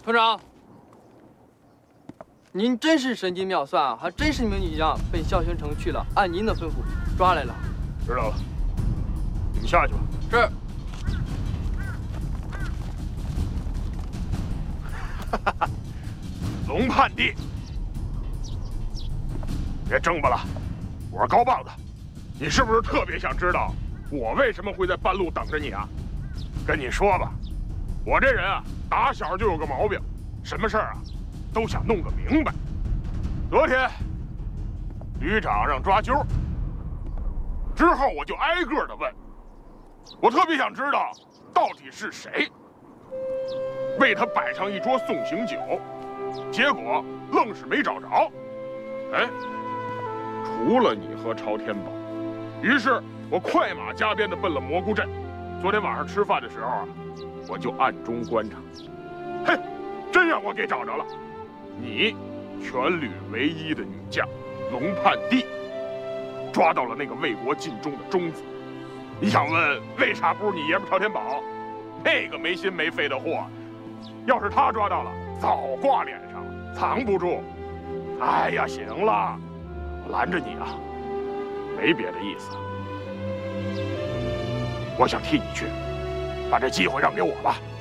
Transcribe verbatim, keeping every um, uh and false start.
团长，您真是神机妙算啊，还真是名女将奔孝兴城去了，按您的吩咐抓来了。 知道了，你们下去吧。 是。 哈哈哈，龙叛地，别争巴了，我是高棒子，你是不是特别想知道我为什么会在半路等着你啊？跟你说吧，我这人啊，打小就有个毛病，什么事儿啊，都想弄个明白。昨天旅长让抓阄，之后我就挨个的问，我特别想知道到底是谁为他摆上一桌送行酒，结果愣是没找着。哎，除了你和朝天宝，于是我快马加鞭的奔了蘑菇镇。昨天晚上吃饭的时候啊，我就暗中观察，嘿，真让我给找着了。你，全旅唯一的女将龙叛地，抓到了那个为国尽忠的忠子。你想问为啥不是你爷们朝天宝？那个没心没肺的货，要是他抓到了，早挂脸上了，藏不住。哎呀，行了，我拦着你啊，没别的意思。我想替你去，把这机会让给我吧。